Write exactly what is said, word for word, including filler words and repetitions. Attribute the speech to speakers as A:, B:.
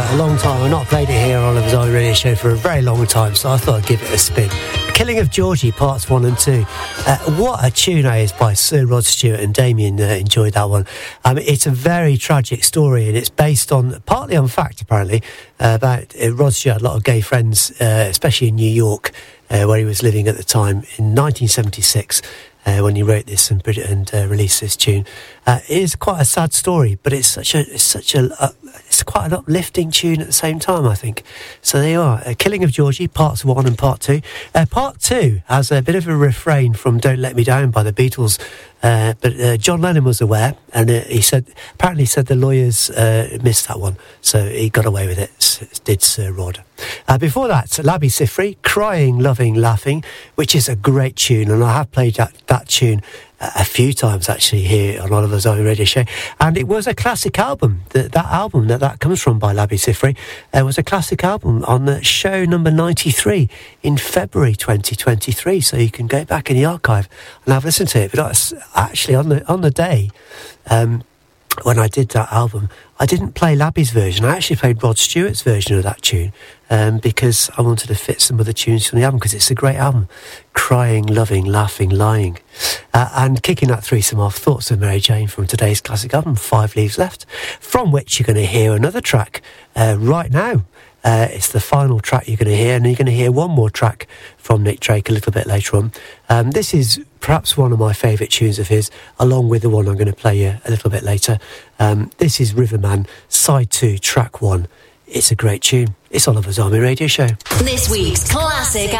A: a long time. I've not played it here on Oliver's Army Radio Show for a very long time, so I thought I'd give it a spin. Killing of Georgie, parts one and two. Uh, what a tune that is by Sir Rod Stewart, and Damien uh, enjoyed that one. Um, it's a very tragic story, and it's based on, partly on fact apparently, uh, about uh, Rod Stewart had a lot of gay friends, uh, especially in New York, uh, where he was living at the time, in nineteen seventy-six. Uh, when he wrote this and, and uh, released this tune, uh, it is quite a sad story, but it's such a, it's such a, uh, it's quite an uplifting tune at the same time, I think. So there you are, uh, Killing of Georgie, parts one and part two. Uh, part two has a bit of a refrain from "Don't Let Me Down" by the Beatles, uh, but uh, John Lennon was aware, and uh, he said, apparently said the lawyers uh, missed that one, so he got away with it. So did Sir Rod. Uh, before that, Labi Siffre, Crying, Loving, Laughing, which is a great tune, and I have played that, that tune uh, a few times actually here on Oliver's Army Radio Show, and it was a classic album. That, that album that that comes from by Labi Siffre uh, was a classic album on the show number ninety-three in February twenty twenty-three, so you can go back in the archive and have a listen to it. But actually on the on the day um, when I did that album, I didn't play Labi's version. I actually played Rod Stewart's version of that tune um, because I wanted to fit some of the tunes from the album, because it's a great album. Crying, Loving, Laughing, Lying. Uh, and kicking that threesome off, Thoughts of Mary Jane from today's classic album, Five Leaves Left, from which you're going to hear another track uh, right now. Uh, it's the final track you're going to hear, and you're going to hear one more track from Nick Drake a little bit later on. Um, this is perhaps one of my favourite tunes of his, along with the one I'm going to play you a little bit later. Um, this is Riverman, side two, track one. It's a great tune. It's Oliver's Army Radio Show.
B: This week's classic